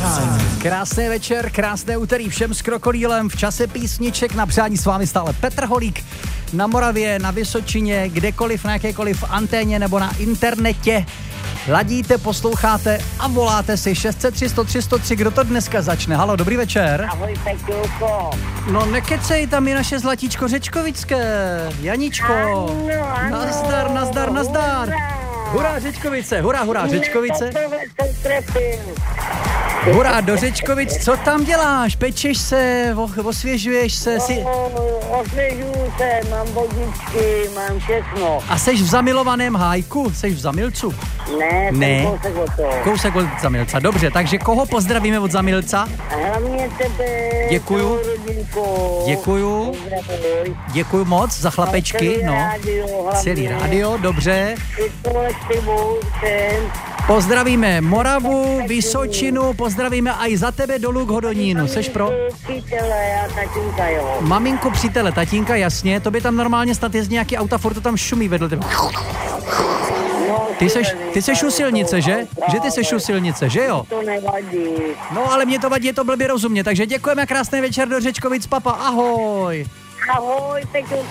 Krásný večer, krásné úterý všem s krokodýlem v čase písniček. Na přání s vámi stále Petr Holík na Moravě, na Vysočině, kdekoliv, na jakékoliv anténě nebo na internetě. Ladíte, posloucháte a voláte si 603 103 103. Kdo to dneska začne? Halo, dobrý večer. Ahoj, Peťulko. No nekecej, tam je naše zlatíčko Řečkovické. Janičko. Ano. Nazdar, nazdar, nazdar. Hurá Řečkovice, hurá Řečkovice. Hurá do Řečkovic, co tam děláš? Pečeš se, osvěžuješ se? Osvěžuju se, mám vodičky, mám všechno. A seš v zamilovaném hájku? Seš v zamilcu? Ne. Kousek od toho. Kousek od zamilca, dobře, takže koho pozdravíme od zamilca? Hlavně tebe. Děkuju. Děkuju. Děkuju moc za chlapečky, no. Celý rádio, dobře. Pozdravíme Moravu, Vysočinu, pozdravíme i za tebe dolů k Hodonínu. Seš pro? Přítele a tatínka, jo. Maminku, přítele, tatínka, jasně. To by tam normálně snad jezdí nějaký auta, furt to tam šumí vedle tebe. Ty seš u silnice, že? Že ty seš u silnice, že jo? To nevadí. No ale mě to vadí, je to blbě rozumně, takže děkujeme, krásný večer do Řečkovic, papa, ahoj. Ahoj, Peťulko.